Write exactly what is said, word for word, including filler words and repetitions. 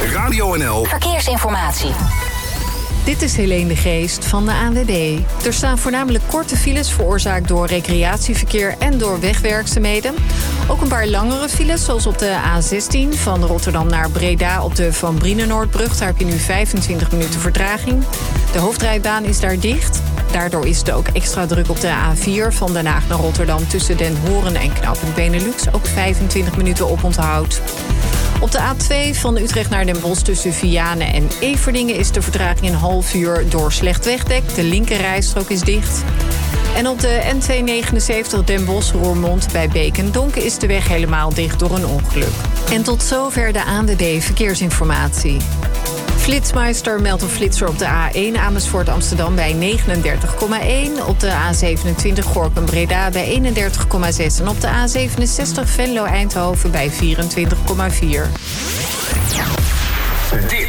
Radio N L Verkeersinformatie. Dit is Helene de Geest van de A N W B. Er staan voornamelijk korte files veroorzaakt door recreatieverkeer en door wegwerkzaamheden. Ook een paar langere files, zoals op de A zestien van Rotterdam naar Breda op de Van Brienenoordbrug. Daar heb je nu vijfentwintig minuten vertraging. De hoofdrijbaan is daar dicht. Daardoor is het ook extra druk op de A vier van Den Haag naar Rotterdam tussen Den Horen en knooppunt Benelux. Ook vijfentwintig minuten oponthoud. Op de A twee van Utrecht naar Den Bosch tussen Vianen en Everdingen is de vertraging een half uur door slecht wegdek. De linkerrijstrook is dicht. En op de N tweehonderdnegenenzeventig Den Bosch-Roermond bij Beek en Donk is de weg helemaal dicht door een ongeluk. En tot zover de A N W B Verkeersinformatie. Flitsmeister meldt een flitser op de A één Amersfoort Amsterdam bij negenendertig komma één. Op de A zevenentwintig Gorinchem Breda bij eenendertig komma zes. En op de A zevenenzestig Venlo Eindhoven bij vierentwintig komma vier.